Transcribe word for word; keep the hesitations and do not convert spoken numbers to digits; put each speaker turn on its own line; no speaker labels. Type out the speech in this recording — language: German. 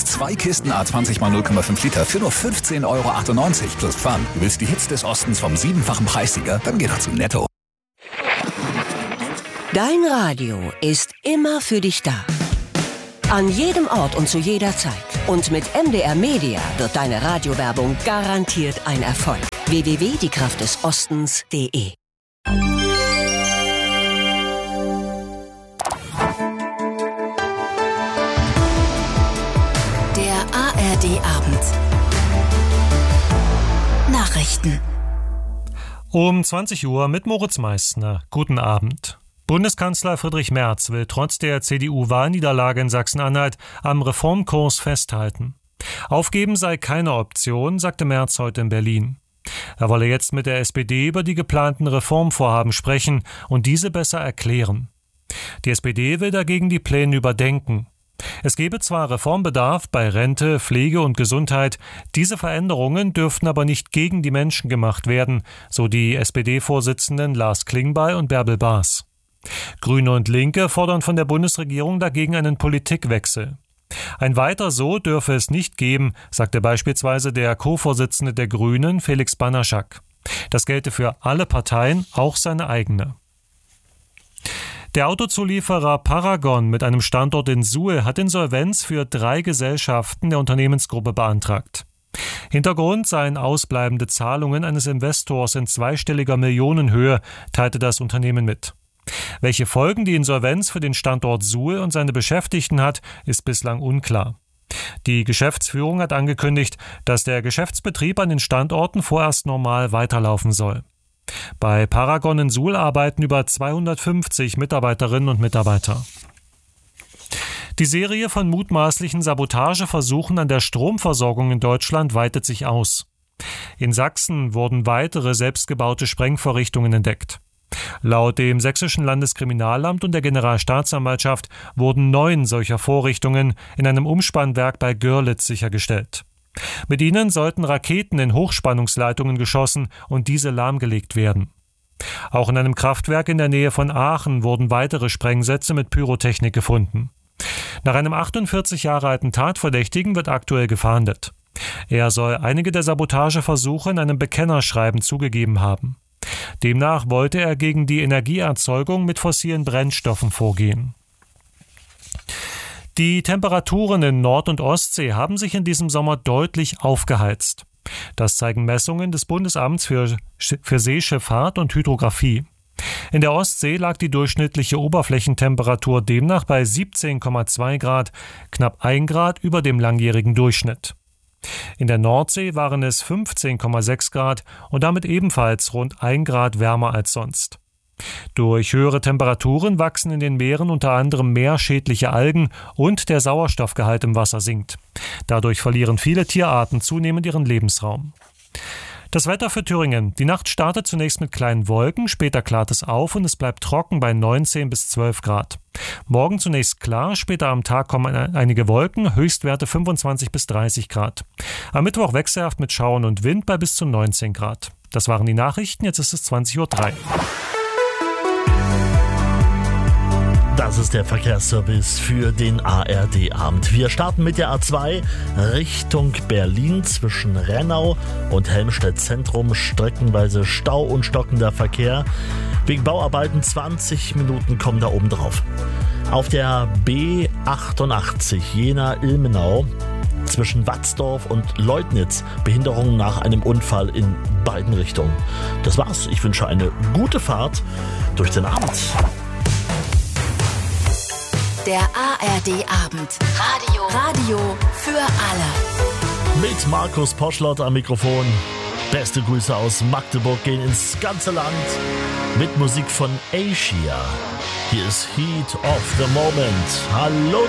zwei Kisten A zwanzig mal null Komma fünf Liter für nur fünfzehn Euro achtundneunzig plus Pfand. Du willst die Hits des Ostens vom siebenfachen Preissieger? Dann geh doch zu Netto.
Dein Radio ist immer für dich da. An jedem Ort und zu jeder Zeit. Und mit M D R Media wird deine Radiowerbung garantiert ein Erfolg. w w w punkt die kraft des ostens punkt de
Der A R D-Abend. Nachrichten.
Um zwanzig Uhr mit Moritz Meissner. Guten Abend. Bundeskanzler Friedrich Merz will trotz der C D U-Wahlniederlage in Sachsen-Anhalt am Reformkurs festhalten. Aufgeben sei keine Option, sagte Merz heute in Berlin. Er wolle jetzt mit der S P D über die geplanten Reformvorhaben sprechen und diese besser erklären. Die S P D will dagegen die Pläne überdenken. Es gebe zwar Reformbedarf bei Rente, Pflege und Gesundheit, diese Veränderungen dürften aber nicht gegen die Menschen gemacht werden, so die S P D-Vorsitzenden Lars Klingbeil und Bärbel Baas. Grüne und Linke fordern von der Bundesregierung dagegen einen Politikwechsel. Ein Weiter so dürfe es nicht geben, sagte beispielsweise der Co-Vorsitzende der Grünen, Felix Banaschak. Das gelte für alle Parteien, auch seine eigene. Der Autozulieferer Paragon mit einem Standort in Suhl hat Insolvenz für drei Gesellschaften der Unternehmensgruppe beantragt. Hintergrund seien ausbleibende Zahlungen eines Investors in zweistelliger Millionenhöhe, teilte das Unternehmen mit. Welche Folgen die Insolvenz für den Standort Suhl und seine Beschäftigten hat, ist bislang unklar. Die Geschäftsführung hat angekündigt, dass der Geschäftsbetrieb an den Standorten vorerst normal weiterlaufen soll. Bei Paragon in Suhl arbeiten über zweihundertfünfzig Mitarbeiterinnen und Mitarbeiter. Die Serie von mutmaßlichen Sabotageversuchen an der Stromversorgung in Deutschland weitet sich aus. In Sachsen wurden weitere selbstgebaute Sprengvorrichtungen entdeckt. Laut dem Sächsischen Landeskriminalamt und der Generalstaatsanwaltschaft wurden neun solcher Vorrichtungen in einem Umspannwerk bei Görlitz sichergestellt. Mit ihnen sollten Raketen in Hochspannungsleitungen geschossen und diese lahmgelegt werden. Auch in einem Kraftwerk in der Nähe von Aachen wurden weitere Sprengsätze mit Pyrotechnik gefunden. Nach einem achtundvierzig Jahre alten Tatverdächtigen wird aktuell gefahndet. Er soll einige der Sabotageversuche in einem Bekennerschreiben zugegeben haben. Demnach wollte er gegen die Energieerzeugung mit fossilen Brennstoffen vorgehen. Die Temperaturen in Nord- und Ostsee haben sich in diesem Sommer deutlich aufgeheizt. Das zeigen Messungen des Bundesamts für, für Seeschifffahrt und Hydrographie. In der Ostsee lag die durchschnittliche Oberflächentemperatur demnach bei siebzehn Komma zwei Grad, knapp ein Grad über dem langjährigen Durchschnitt. In der Nordsee waren es fünfzehn Komma sechs Grad und damit ebenfalls rund ein Grad wärmer als sonst. Durch höhere Temperaturen wachsen in den Meeren unter anderem mehr schädliche Algen und der Sauerstoffgehalt im Wasser sinkt. Dadurch verlieren viele Tierarten zunehmend ihren Lebensraum. Das Wetter für Thüringen. Die Nacht startet zunächst mit kleinen Wolken, später klart es auf und es bleibt trocken bei neunzehn bis zwölf Grad. Morgen zunächst klar, später am Tag kommen einige Wolken, Höchstwerte fünfundzwanzig bis dreißig Grad. Am Mittwoch wechselhaft mit Schauern und Wind bei bis zu neunzehn Grad. Das waren die Nachrichten, jetzt ist es zwanzig Uhr drei.
Das ist der Verkehrsservice für den A R D-Abend. Wir starten mit der A zwei Richtung Berlin zwischen Rennau und Helmstedt Zentrum. Streckenweise Stau und stockender Verkehr. Wegen Bauarbeiten zwanzig Minuten kommen da oben drauf. Auf der B achtundachtzig Jena-Ilmenau zwischen Watzdorf und Leutnitz Behinderungen nach einem Unfall in beiden Richtungen. Das war's. Ich wünsche eine gute Fahrt durch den Abend.
Der A R D-Abend. Radio. Radio für alle.
Mit Markus Poschlott am Mikrofon. Beste Grüße aus Magdeburg gehen ins ganze Land. Mit Musik von Asia. Hier ist Heat of the Moment. Hallo